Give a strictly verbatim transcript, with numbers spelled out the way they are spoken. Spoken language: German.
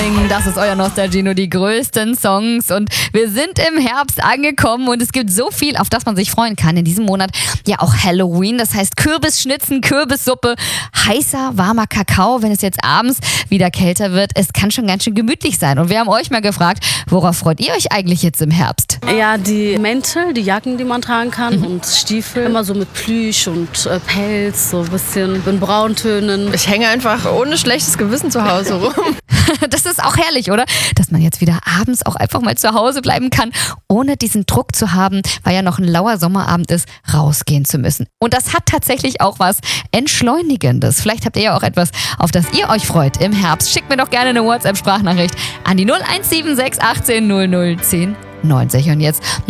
Das ist euer Nostalgino, die größten Songs, und wir sind im Herbst angekommen und es gibt so viel, auf das man sich freuen kann. In diesem Monat ja auch Halloween, das heißt Kürbisschnitzen, Kürbissuppe, heißer, warmer Kakao, wenn es jetzt abends wieder kälter wird. Es kann schon ganz schön gemütlich sein, und wir haben euch mal gefragt, worauf freut ihr euch eigentlich jetzt im Herbst? Ja, die Mäntel, die Jacken, die man tragen kann, mhm. und Stiefel, immer so mit Plüsch und äh, Pelz, so ein bisschen in Brauntönen. Ich hänge einfach ohne schlechtes Gewissen zu Hause rum. Das ist auch herrlich, oder? Dass man jetzt wieder abends auch einfach mal zu Hause bleiben kann, ohne diesen Druck zu haben, weil ja noch ein lauer Sommerabend ist, rausgehen zu müssen. Und das hat tatsächlich auch was Entschleunigendes. Vielleicht habt ihr ja auch etwas, auf das ihr euch freut im Herbst. Schickt mir doch gerne eine WhatsApp-Sprachnachricht an die null eins sieben sechs eins null null null eins null neunzig. Und jetzt